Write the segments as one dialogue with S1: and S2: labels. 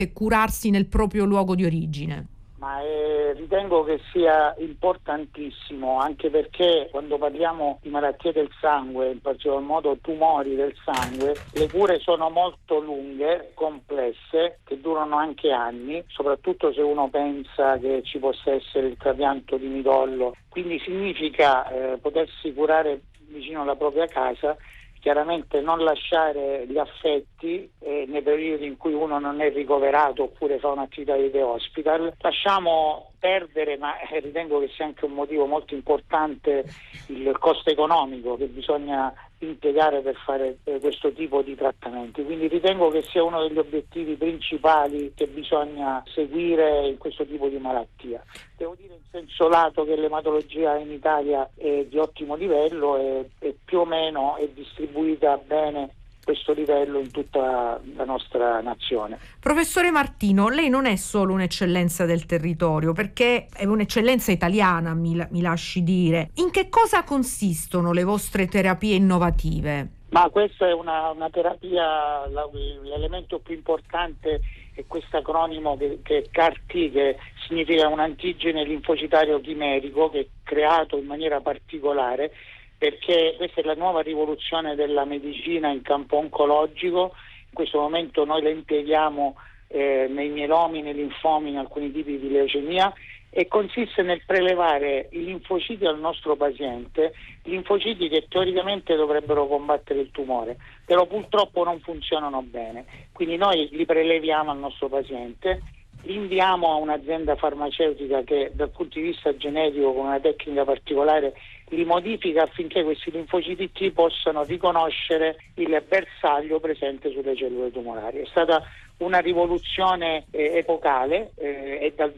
S1: e curarsi nel proprio luogo di origine?
S2: Ma ritengo che sia importantissimo, anche perché quando parliamo di malattie del sangue, in particolar modo tumori del sangue, le cure sono molto lunghe, complesse, che durano anche anni, soprattutto se uno pensa che ci possa essere il trapianto di midollo. Quindi significa potersi curare vicino alla propria casa. Chiaramente non lasciare gli affetti nei periodi in cui uno non è ricoverato oppure fa un'attività di day hospital. Lasciamo perdere, ma ritengo che sia anche un motivo molto importante, il costo economico che bisogna impiegare per fare questo tipo di trattamenti. Quindi ritengo che sia uno degli obiettivi principali che bisogna seguire in questo tipo di malattia. Devo dire in senso lato che l'ematologia in Italia è di ottimo livello e più o meno è distribuita bene questo livello in tutta la nostra nazione.
S1: Professore Martino, lei non è solo un'eccellenza del territorio, perché è un'eccellenza italiana, mi lasci dire. In che cosa consistono le vostre terapie innovative?
S2: Ma questa è una terapia, l'elemento più importante è questo acronimo che è CAR-T, che significa un antigene linfocitario chimerico, che è creato in maniera particolare perché questa è la nuova rivoluzione della medicina in campo oncologico. In questo momento noi la impieghiamo nei mielomi, nei linfomi, in alcuni tipi di leucemia, e consiste nel prelevare i linfociti al nostro paziente, linfociti che teoricamente dovrebbero combattere il tumore, però purtroppo non funzionano bene. Quindi noi li preleviamo al nostro paziente, li inviamo a un'azienda farmaceutica che dal punto di vista genetico, con una tecnica particolare, li modifica affinché questi linfociti T possano riconoscere il bersaglio presente sulle cellule tumorali. È stata una rivoluzione epocale, è dal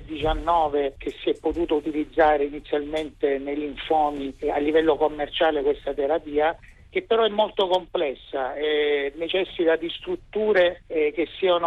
S2: 2019 che si è potuto utilizzare inizialmente nei linfomi a livello commerciale questa terapia, che però è molto complessa, necessita di strutture che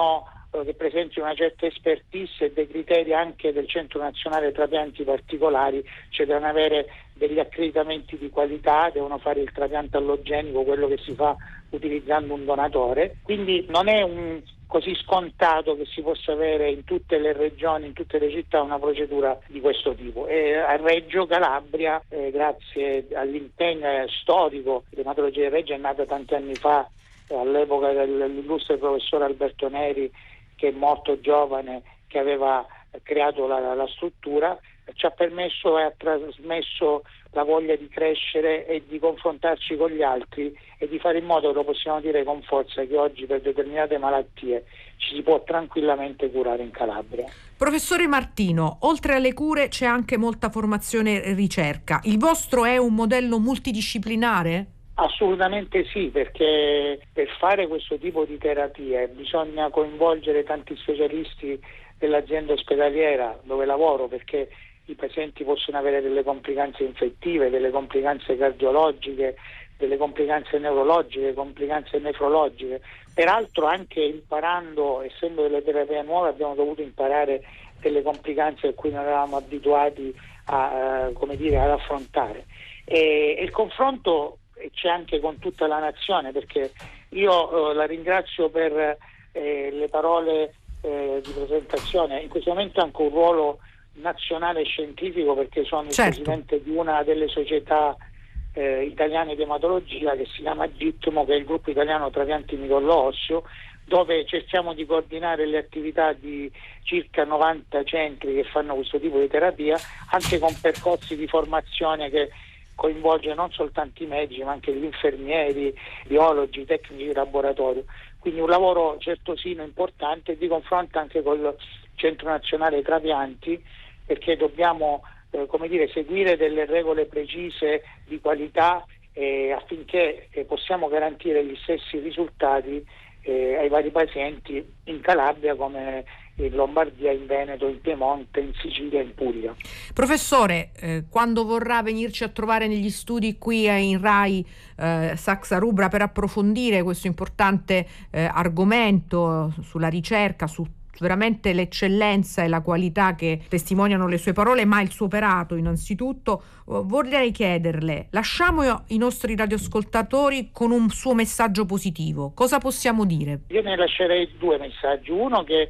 S2: presentino una certa expertise e dei criteri anche del Centro Nazionale Trapianti Particolari, cioè devono avere degli accreditamenti di qualità, devono fare il trapianto allogenico, quello che si fa utilizzando un donatore. Quindi non è così scontato che si possa avere in tutte le regioni, in tutte le città, una procedura di questo tipo. E a Reggio Calabria, grazie all'impegno storico, l'ematologia di Reggio è nata tanti anni fa, all'epoca dell'illustre professore Alberto Neri, che è morto giovane, che aveva creato la struttura, ci ha permesso e ha trasmesso la voglia di crescere e di confrontarci con gli altri e di fare in modo, lo possiamo dire con forza, che oggi per determinate malattie ci si può tranquillamente curare in Calabria.
S1: Professore Martino, oltre alle cure c'è anche molta formazione e ricerca. Il vostro è un modello multidisciplinare?
S2: Assolutamente sì, perché per fare questo tipo di terapie bisogna coinvolgere tanti specialisti dell'azienda ospedaliera dove lavoro, perché i pazienti possono avere delle complicanze infettive, delle complicanze cardiologiche, delle complicanze neurologiche, complicanze nefrologiche. Peraltro anche imparando, essendo delle terapie nuove, abbiamo dovuto imparare delle complicanze a cui non eravamo abituati ad affrontare. E il confronto c'è anche con tutta la nazione, perché io la ringrazio per le parole di presentazione. In questo momento ha anche un ruolo nazionale scientifico, perché sono il presidente di una delle società italiane di ematologia che si chiama GITMO, che è il gruppo italiano trapianti midollo osseo, dove cerchiamo di coordinare le attività di circa 90 centri che fanno questo tipo di terapia, anche con percorsi di formazione che coinvolge non soltanto i medici ma anche gli infermieri, biologi, tecnici di laboratorio. Quindi un lavoro certosino importante di confronto anche col Centro Nazionale Trapianti, perché dobbiamo seguire delle regole precise di qualità affinché possiamo garantire gli stessi risultati ai vari pazienti in Calabria come in Lombardia, in Veneto, in Piemonte, in Sicilia e in Puglia.
S1: Professore, quando vorrà venirci a trovare negli studi qui in Rai Saxa Rubra per approfondire questo importante argomento sulla ricerca, su veramente l'eccellenza e la qualità che testimoniano le sue parole, ma il suo operato innanzitutto. Vorrei chiederle, lasciamo i nostri radioascoltatori con un suo messaggio positivo. Cosa possiamo dire?
S2: Io ne lascerei due messaggi. Uno, che